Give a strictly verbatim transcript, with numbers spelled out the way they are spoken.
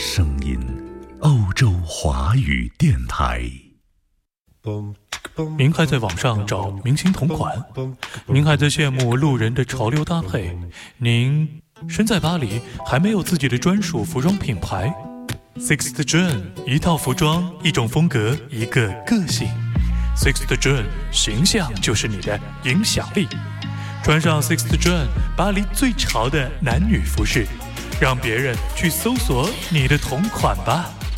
声音，欧洲华语电台。 您还在网上找明星同款？您还在羡慕路人的潮流搭配？您身在巴黎，还没有自己的专属服装品牌？ Sixth June， 一套服装，一种风格，一个个性。 Sixth June， 形象就是你的影响力。穿上 Sixth June， 巴黎最潮的男女服饰，让别人去搜索你的同款吧。